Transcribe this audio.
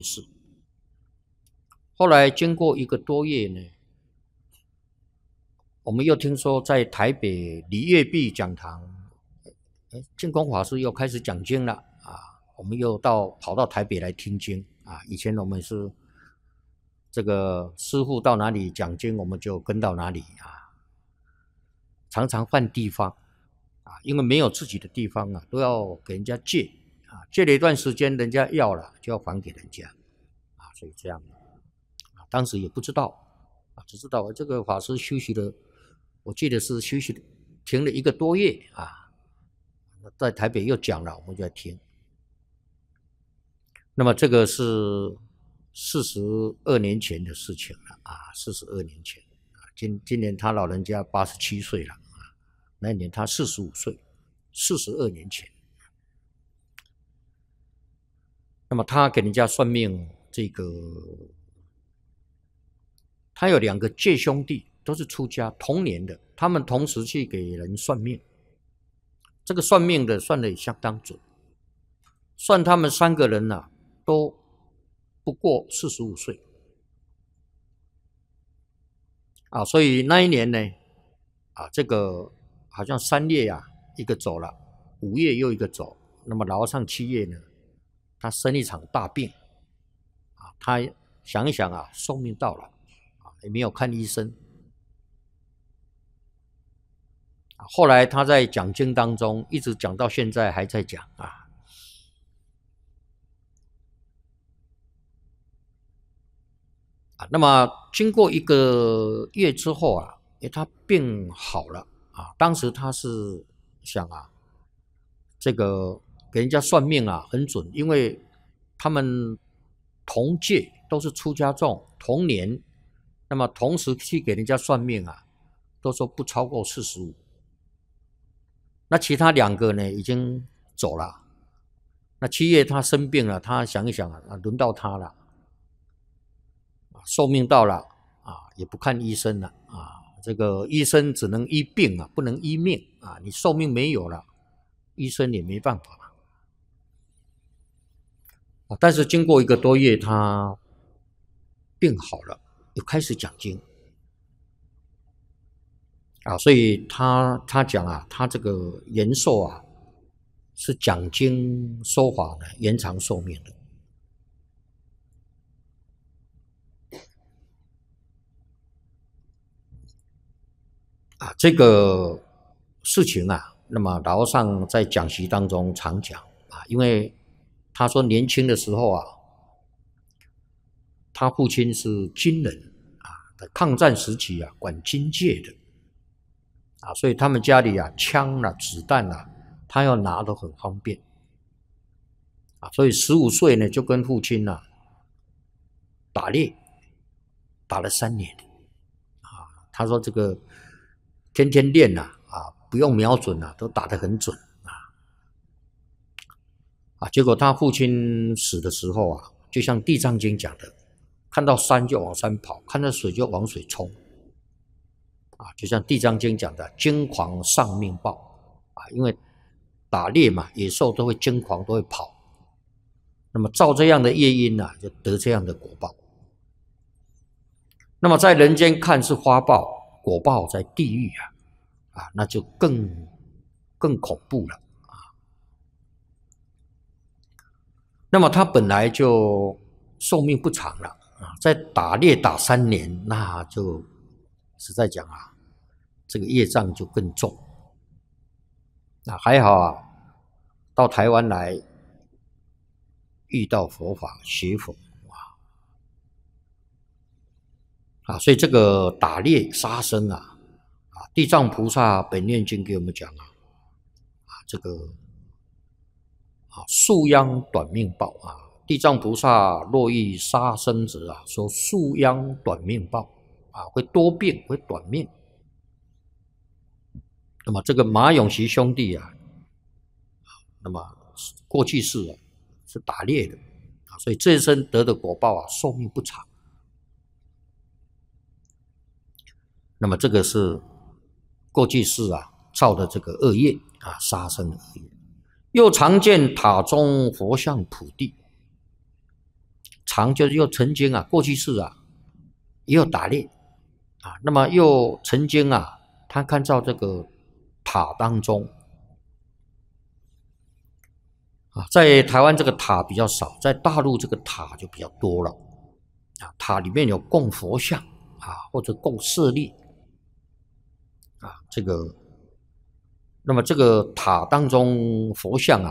事。后来经过1个多月呢，我们又听说在台北李月碧讲堂，净空法师又开始讲经了啊，我们又跑到台北来听经啊。以前我们是这个师父到哪里讲经，我们就跟到哪里啊，常常换地方啊，因为没有自己的地方啊，都要给人家借啊，借了一段时间，人家要了就要还给人家啊，所以这样啊，当时也不知道啊，只知道这个法师休息了。我记得是休息停了1个多月啊，在台北又讲了，我们就在听。那么这个是42年前的事情了啊，42年前啊，今年他老人家87岁了啊，那年他45岁，42年前。那么他给人家算命，这个他有2个介兄弟。都是出家同年的，他们同时去给人算命，这个算命的算的也相当准，算他们3个人啊，都不过45岁啊，所以那一年呢，啊，这个好像3月啊1个走了，5月又1个走，那么然后上7月呢，他生一场大病啊，他想一想啊，寿命到了啊，也没有看医生。后来他在讲经当中，一直讲到现在还在讲啊。那么经过1个月之后啊，他病好了啊。当时他是想啊，这个给人家算命啊很准，因为他们同届都是出家众，同年，那么同时去给人家算命啊，都说不超过45。那其他2个呢，已经走了。那7月他生病了，他想一想啊，轮到他了，寿命到了啊，也不看医生了啊。这个医生只能医病啊，不能医命啊。你寿命没有了，医生也没办法啊。但是经过1个多月，他病好了，又开始讲经。啊，所以他讲啊，他这个延寿啊，是讲经说法呢，延长寿命的。啊，这个事情啊，那么老和尚在讲习当中常讲啊，因为他说年轻的时候啊，他父亲是军人啊，在抗战时期啊，管军界的。啊，所以他们家里啊，枪啊、子弹啊，他要拿都很方便。啊，所以15岁呢，就跟父亲啊打猎，打了3年。啊，他说这个天天练啊，不用瞄准啊，都打得很准啊。结果他父亲死的时候啊，就像《地藏经》讲的，看到山就往山跑，看到水就往水冲。啊，就像《地藏经》讲的，惊狂丧命报啊，因为打猎嘛，野兽都会惊狂，都会跑。那么照这样的业因啊，就得这样的果报。那么在人间看是花报，果报在地狱啊，那就更恐怖了啊。那么他本来就寿命不长了啊，在打猎打3年，那就实在讲啊，这个业障就更重。那还好啊，到台湾来遇到佛法，学佛啊，所以这个打猎杀生啊，地藏菩萨本愿经给我们讲啊，这个树殃短命报啊，地藏菩萨若遇杀生者啊，说树殃短命报啊，会多病，会短命。那么这个马永琪兄弟啊，那么过去世啊是打猎的啊，所以这一生得的果报啊，寿命不长。那么这个是过去世啊造的这个恶业啊，杀生的恶业。又常见塔中佛像普地， 常就是又曾经啊，过去世啊，也有打猎啊，那么又曾经啊，他看到这个塔当中啊，在台湾这个塔比较少，在大陆这个塔就比较多了啊，塔里面有供佛像啊，或者供舍利啊，那么这个塔当中佛像啊。